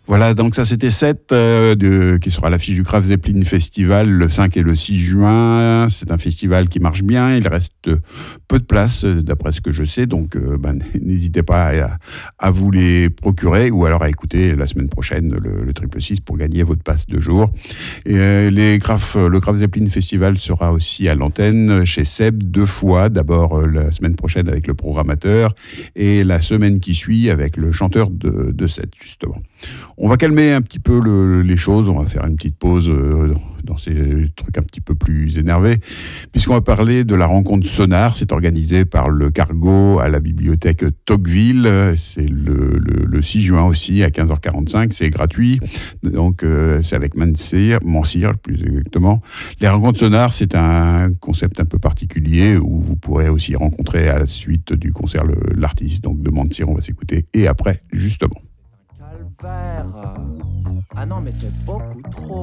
Voilà, donc ça c'était 7 qui sera à l'affiche du Kraft Zeppelin Festival le 5 et le 6 juin. C'est un festival qui marche bien, il reste peu de places d'après ce que je sais, donc n'hésitez pas à vous les procurer ou alors à écouter la semaine prochaine le 666 pour gagner votre passe de jour. Et, le Kraft Zeppelin Festival sera aussi à l'antenne chez Seb 2 fois, d'abord la semaine prochaine avec le programmateur et la semaine qui suit avec le chanteur de Seb justement. On va calmer un petit peu les choses, on va faire une petite pause dans ces trucs un petit peu plus énervés, puisqu'on va parler de la rencontre Sonar. C'est organisé par le Cargo à la bibliothèque Tocqueville. C'est le 6 juin aussi à 15h45, c'est gratuit. Donc c'est avec Mansir plus exactement. Les rencontres Sonar, c'est un concept un peu particulier où vous pourrez aussi rencontrer à la suite du concert l'artiste. Donc de Mansir, on va s'écouter et après justement. Ah non, mais c'est beaucoup trop.